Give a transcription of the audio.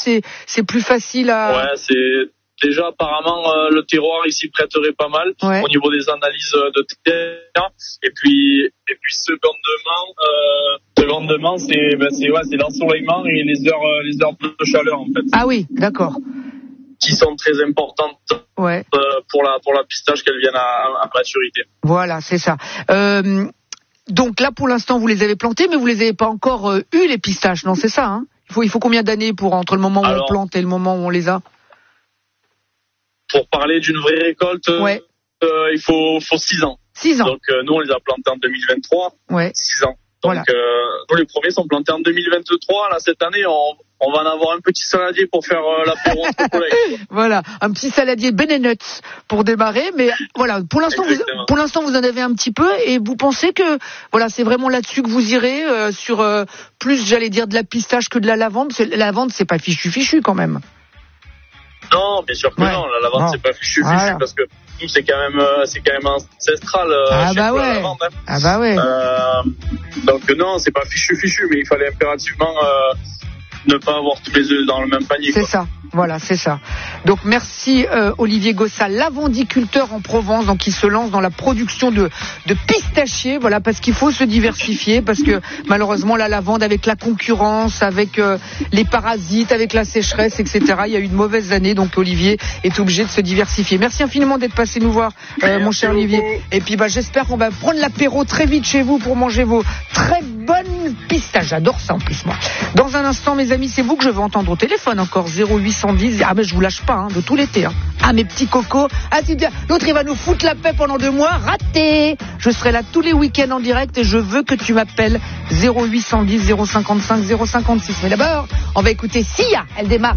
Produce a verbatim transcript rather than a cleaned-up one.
c'est c'est plus facile à. Ouais, c'est déjà apparemment euh, le terroir ici prêterait pas mal ouais. au niveau des analyses de terre. Et puis et puis secondement, euh, secondement c'est ben c'est ouais c'est l'ensoleillement et les heures les heures de chaleur en fait. Ah oui, d'accord. Qui sont très importantes ouais. euh, pour la pour la pistache qu'elles viennent à, à maturité. Voilà, c'est ça. Euh, donc là, pour l'instant, vous les avez plantés, mais vous les avez pas encore euh, eu les pistaches, non? C'est ça, hein? Il faut il faut combien d'années pour entre le moment où Alors, on plante et le moment où on les a? Pour parler d'une vraie récolte, ouais. euh, il faut faut six ans. Six ans. Donc euh, nous on les a plantés en deux mille vingt-trois. Ouais. Six ans. Donc voilà. euh, nous les premiers sont plantés en deux mille vingt-trois. Là cette année on on va en avoir un petit saladier pour faire euh, l'apéro entre collègues. Voilà, un petit saladier Ben and Nuts pour démarrer. Mais voilà, pour l'instant, vous, pour l'instant, vous en avez un petit peu et vous pensez que voilà, c'est vraiment là-dessus que vous irez euh, sur euh, plus, j'allais dire, de la pistache que de la lavande. C'est, la lavande, c'est pas fichu fichu quand même. Non, bien sûr que ouais. non. La lavande, non. c'est pas fichu fichu voilà. parce que nous, c'est quand même, euh, c'est quand même ancestral. Euh, ah bah ouais. La lavande, hein. Ah bah ouais. Euh, donc non, c'est pas fichu fichu, mais il fallait impérativement euh, ne pas avoir tous les œufs dans le même panier. C'est quoi. ça. Voilà, c'est ça. Donc merci euh, Olivier Gossa, lavandiculteur en Provence, donc qui se lance dans la production de de pistachiers. Voilà, parce qu'il faut se diversifier, parce que malheureusement la lavande, avec la concurrence, avec euh, les parasites, avec la sécheresse, et cetera. Il y a eu de mauvaises années, donc Olivier est obligé de se diversifier. Merci infiniment d'être passé nous voir, euh, mon cher Olivier. Et puis bah j'espère qu'on va prendre l'apéro très vite chez vous pour manger vos très bonnes pistaches. J'adore ça en plus moi. Dans un instant, mes amis, c'est vous que je vais entendre au téléphone encore zéro huit cent dix. Ah mais je vous lâche pas hein, de tout l'été. Hein. Ah mes petits cocos. Ah tu dis, l'autre il va nous foutre la paix pendant deux mois. Raté. Je serai là tous les week-ends en direct et je veux que tu m'appelles zéro huit cent dix zéro cinquante-cinq zéro cinquante-six. Mais d'abord, on va écouter Sia. Elle démarre.